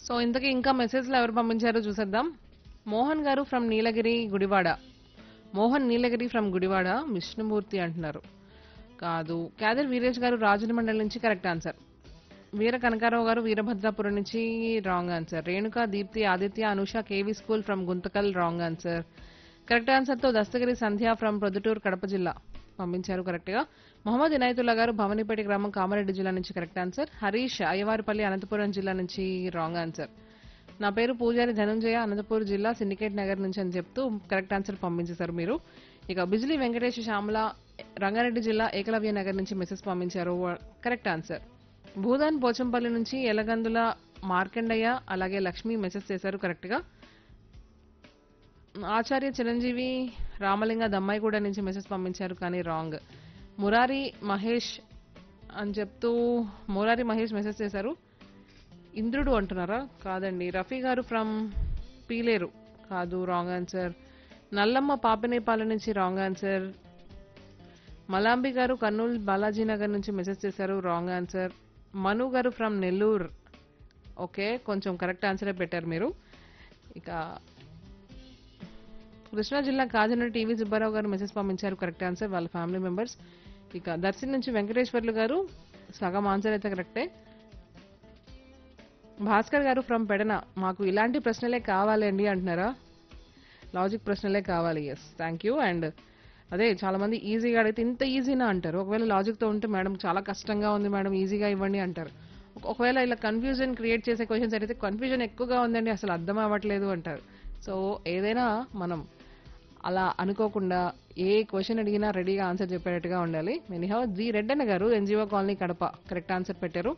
So ఇంతకీ ఇంకా మెసేజ్లు ఎవరు పంపించారో చూసేద్దాం. మోహన్ గారు from Nilgiri Gudivada. Mohan Nilgiri from Gudivada. Vishnumurthy అంటున్నారు. కాదు. క్యాదర్ వీరేష్ గారు రాజమండ్రి నుంచి కరెక్ట్ ఆన్సర్. వీర కనకారావు గారు వీరభద్రాపురం నుంచి wrong answer. Renuka Deepti Aditya Anusha KV school from Guntakal wrong answer. Correct answer తో దస్తగిరి సంధ్య ఫ్రమ్ ప్రొద్దుటూరు కడప జిల్లా పంపించారు కరెక్ట్ గా. మొహమ్మద్ ఇనాయతుల్లా గారు భవనిపేట గ్రామం కామారెడ్డి జిల్లా నుంచి కరెక్ట్ ఆన్సర్. హరీష్ అయ్యవారిపల్లి అనంతపురం జిల్లా నుంచి రాంగ్ ఆన్సర్. నా పేరు పూజారి ధనుంజయ అనంతపూర్ జిల్లా సిండికేట్ నగర్ నుంచి అని చెప్తూ కరెక్ట్ ఆన్సర్ పంపించేశారు మీరు. ఇక బిజిలీ వెంకటేష్ శ్యామల రంగారెడ్డి జిల్లా ఏకలవ్య నగర్ నుంచి మెసేజ్ పంపించారు కరెక్ట్ ఆన్సర్. భూదాన్ పోచంపల్లి నుంచి ఎలగందుల మార్కండయ్య అలాగే లక్ష్మి మెసేజ్ చేశారు కరెక్ట్ గా. ఆచార్య చిరంజీవి రామలింగ దమ్మాయిగూడ నుంచి మెసేజ్ పంపించారు కానీ రాంగ్. మురారి మహేష్ అని చెప్తూ మురారి మహేష్ మెసేజ్ చేశారు. ఇంద్రుడు అంటున్నారా? కాదండి. రఫీ గారు ఫ్రమ్ పీలేరు కాదు రాంగ్ ఆన్సర్. నల్లమ్మ పాపినేపాల నుంచి రాంగ్ ఆన్సర్. మలాంబి గారు కర్నూలు బాలాజీ నగర్ నుంచి మెసేజ్ చేశారు రాంగ్ ఆన్సర్. మను గారు ఫ్రమ్ నెల్లూరు ఓకే కొంచెం కరెక్ట్ ఆన్సరే పెట్టారు మీరు. ఇక కృష్ణా జిల్లా కాజన టీవీ సుబ్బారావు గారు మెసేజ్ పంపించారు కరెక్ట్ ఆన్సర్ వాళ్ళ ఫ్యామిలీ మెంబర్స్. ఇక దర్శన్ నుంచి వెంకటేశ్వర్లు గారు సగం ఆన్సర్ అయితే కరెక్టే. భాస్కర్ గారు ఫ్రమ్ పెడన మాకు ఇలాంటి ప్రశ్నలే కావాలండి అంటున్నారా? లాజిక్ ప్రశ్నలే కావాలి. Yes thank you. అండ్ అదే చాలా మంది ఈజీగా అడిగితే ఇంత ఈజీనా అంటారు. ఒకవేళ లాజిక్ తో ఉంటే మేడం చాలా కష్టంగా ఉంది మేడం ఈజీగా ఇవ్వండి అంటారు. ఒకవేళ ఇలా కన్ఫ్యూజన్ క్రియేట్ చేసే క్వశ్చన్స్ అడిగితే కన్ఫ్యూజన్ ఎక్కువగా ఉందండి అసలు అర్థం అవ్వట్లేదు అంటారు. సో ఏదైనా మనం అలా అనుకోకుండా ఏ క్వశ్చన్ అడిగినా రెడీగా ఆన్సర్ చెప్పేటట్టుగా ఉండాలి. ఎనీహౌ జి రెడ్డన్న గారు NGO colony Kadapa correct answer పెట్టారు.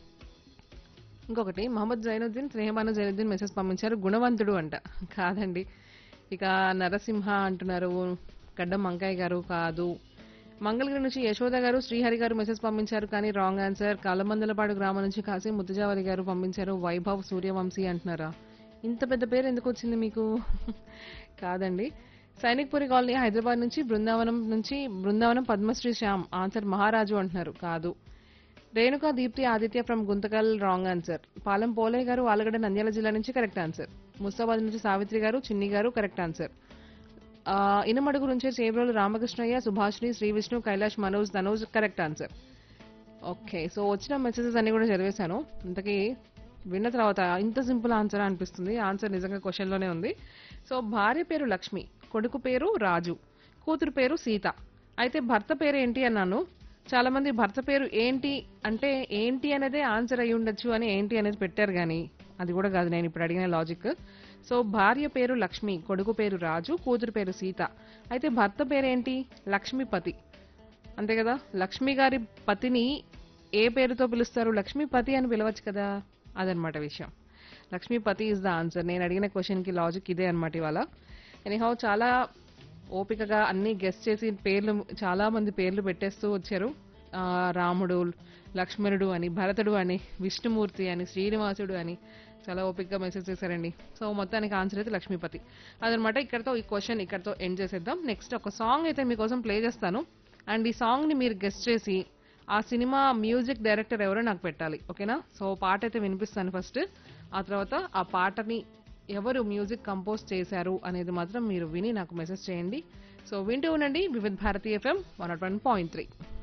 ఇంకొకటి మహమ్మద్ జైనుద్దీన్ స్నేహమాన జైనుద్దీన్ మెసేజ్ పంపించారు గుణవంతుడు అంట. కాదండి. ఇక నరసింహ అంటున్నారు. గడ్డం వంకాయ గారు కాదు. మంగళగిరి నుంచి యశోద గారు శ్రీహరి గారు మెసేజ్ పంపించారు కానీ రాంగ్ ఆన్సర్. కాలమందలపాడు గ్రామం నుంచి కాశీ ముత్తుజావరి గారు పంపించారు వైభవ్ సూర్యవంశీ అంటున్నారా? ఇంత పెద్ద పేరు ఎందుకు వచ్చింది మీకు? కాదండి. సైనిక్పురి కాలనీ హైదరాబాద్ నుంచి బృందావనం పద్మశ్రీ శ్యామ్ ఆన్సర్ మహారాజు అంటున్నారు. కాదు. Renuka Deepti Aditya from Guntakal wrong answer. Palem Polayya గారు ఆలగడ్డ నంద్యాల జిల్లా నుంచి కరెక్ట్ ఆన్సర్. ముస్తాబాద్ నుంచి సావిత్రి గారు చిన్ని గారు కరెక్ట్ ఆన్సర్. ఇనమడుగు నుంచి Chebrolu Ramakrishnaiah Subhashini Shri Vishnu Kailash Manoj Dhanoj correct answer. Okay so వచ్చిన మెసేజెస్ అన్ని కూడా చదివేశాను. ఇంతకీ విన్న తర్వాత ఇంత సింపుల్ ఆన్సర్ అనిపిస్తుంది. ఆన్సర్ నిజంగా క్వశ్చన్ లోనే ఉంది. సో భార్య పేరు లక్ష్మి, కొడుకు పేరు రాజు, కూతురు పేరు సీత. అయితే భర్త పేరు ఏంటి అన్నాను. చాలా మంది భర్త పేరు ఏంటి అంటే ఏంటి అనేదే ఆన్సర్ అయి ఉండొచ్చు అని ఏంటి అనేది పెట్టారు కానీ అది కూడా కాదు నేను ఇప్పుడు అడిగిన లాజిక్. సో భార్య పేరు లక్ష్మి, కొడుకు పేరు రాజు, కూతురు పేరు సీత. అయితే భర్త పేరేంటి? లక్ష్మీపతి అంతే కదా. లక్ష్మి గారి పతిని ఏ పేరుతో పిలుస్తారు? లక్ష్మీపతి అని పిలవచ్చు కదా. అదనమాట విషయం. Lakshmipati is the answer. నేను అడిగిన క్వశ్చన్ కి లాజిక్ ఇదే అనమాట ఇవాళ. ఎనీహౌ చాలా ఓపికగా అన్ని గెస్ట్ చేసి పేర్లు చాలా మంది పేర్లు పెట్టేస్తూ వచ్చారు. రాముడు, లక్ష్మణుడు అని, భరతుడు అని, విష్ణుమూర్తి అని, శ్రీనివాసుడు అని చాలా ఓపికగా మెసేజ్ చేశారండి. సో మొత్తానికి ఆన్సర్ అయితే లక్ష్మీపతి అదనమాట. ఇక్కడతో ఈ క్వశ్చన్ ఇక్కడతో ఎండ్ చేసేద్దాం. నెక్స్ట్ ఒక సాంగ్ అయితే మీకోసం ప్లే చేస్తాను. అండ్ ఈ సాంగ్ ని మీరు గెస్ట్ చేసి ఆ సినిమా మ్యూజిక్ డైరెక్టర్ ఎవరో నాకు పెట్టాలి. ఓకేనా? సో పాట అయితే వినిపిస్తాను ఫస్ట్. ఆ తర్వాత ఆ పాటని ఎవరు మ్యూజిక్ కంపోజ్ చేశారు అనేది మాత్రం మీరు విని నాకు మెసేజ్ చేయండి. సో వింటూ ఉండండి వివిధ భారతి FM 101.3.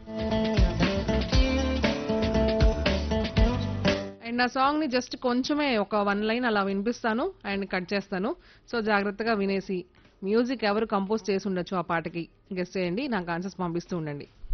అండ్ ఆ సాంగ్ ని జస్ట్ కొంచెమే ఒక 1 లైన్ అలా వినిపిస్తాను అండ్ కట్ చేస్తాను. సో జాగ్రత్తగా వినేసి మ్యూజిక్ ఎవరు కంపోజ్ చేసి ఉండొచ్చు ఆ పాటకి గెస్ట్ చేయండి. నాకు ఆన్సర్స్ పంపిస్తూ ఉండండి.